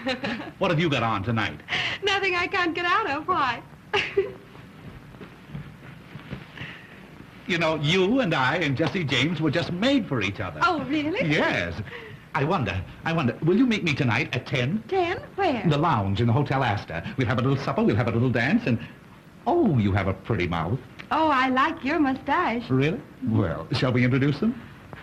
What have you got on tonight? Nothing I can't get out of. Why? You know, you and I and Jesse James were just made for each other. Oh, really? Yes. I wonder, will you meet me tonight at 10? 10? Where? In the lounge in the Hotel Astor. We'll have a little supper, we'll have a little dance, and... Oh, you have a pretty mouth. Oh, I like your mustache. Really? Well, shall we introduce them?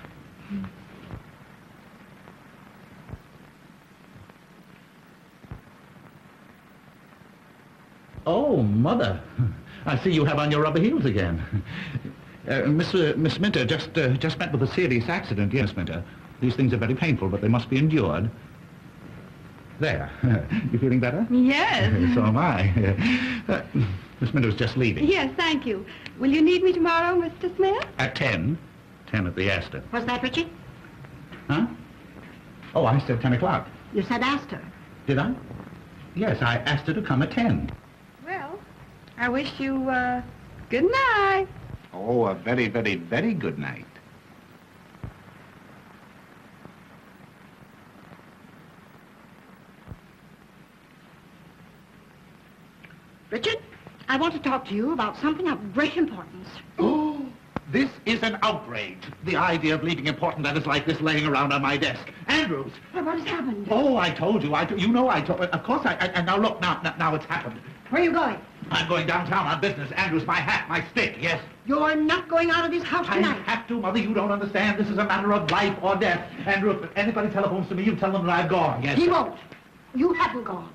Oh, Mother. I see you have on your rubber heels again. Miss Minter just met with a serious accident. Yes, Minter. These things are very painful, but they must be endured. There. You feeling better? Yes. So am I. Miss Minter's just leaving. Yes, thank you. Will you need me tomorrow, Mr. Smith? At 10. 10 at the Astor. What's that, Richard? Huh? Oh, I said 10 o'clock. You said Astor. Did I? Yes, I asked her to come at 10. Well, I wish you, good night. Oh, a very, very, very good night. Richard, I want to talk to you about something of great importance. Oh, this is an outrage. The idea of leaving important letters like this laying around on my desk. Andrews! What has happened? Oh, I told you. You know I told... Of course and now look, now it's happened. Where are you going? I'm going downtown on business. Andrews, my hat, my stick, yes. You're not going out of this house tonight. I have to, Mother. You don't understand. This is a matter of life or death. Andrew, if anybody telephones to me, you tell them that I've gone, yes. He won't. You haven't gone.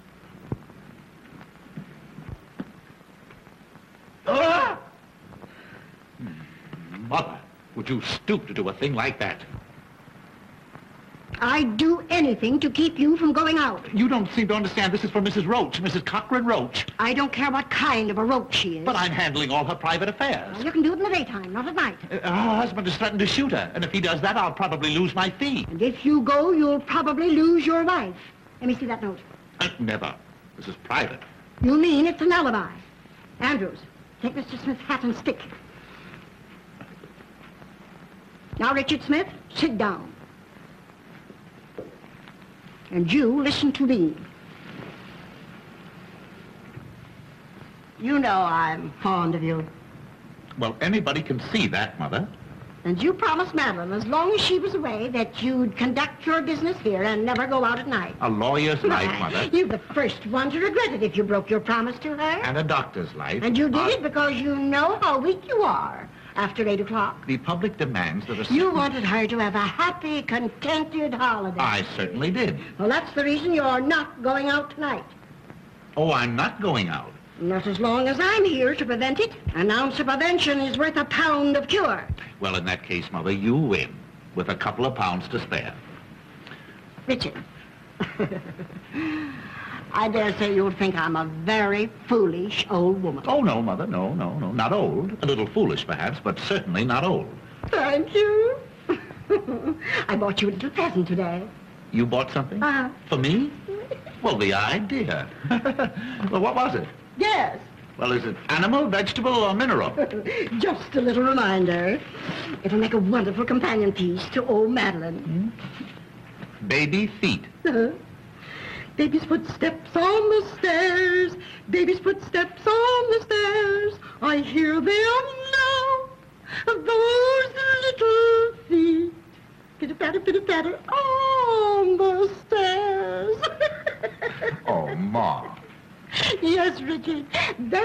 Ah! Mother, would you stoop to do a thing like that? I'd do anything to keep you from going out. You don't seem to understand. This is for Mrs. Roach, Mrs. Cochran Roach. I don't care what kind of a roach she is. But I'm handling all her private affairs. Well, you can do it in the daytime, not at night. Her husband has threatened to shoot her, and if he does that, I'll probably lose my fee. And if you go, you'll probably lose your wife. Let me see that note. Never. This is private. You mean it's an alibi? Andrews, take Mr. Smith's hat and stick. Now, Richard Smith, sit down. And you listen to me. You know I'm fond of you. Well, anybody can see that, Mother. And you promised Madeline, as long as she was away, that you'd conduct your business here and never go out at night. A lawyer's life, Mother. You're the first one to regret it if you broke your promise to her. And a doctor's life. And you did it because you know how weak you are after 8 o'clock. The public demands that a certain... You wanted her to have a happy, contented holiday. I certainly did. Well, that's the reason you're not going out tonight. Oh, I'm not going out. Not as long as I'm here to prevent it. An ounce of prevention is worth a pound of cure. Well, in that case, Mother, you win, with a couple of pounds to spare. Richard, I dare say you'll think I'm a very foolish old woman. Oh, no, Mother, no, not old. A little foolish, perhaps, but certainly not old. Thank you. I bought you a little present today. You bought something? Uh-huh. For me? Well, the idea. Well, what was it? Yes. Well, is it animal, vegetable, or mineral? Just a little reminder. It'll make a wonderful companion piece to old Madeline. Baby feet. Baby's footsteps on the stairs. Baby's footsteps on the stairs. I hear them now. Those little feet. Pitter-patter, on the stairs. Oh, Ma. Yes, Richard. That's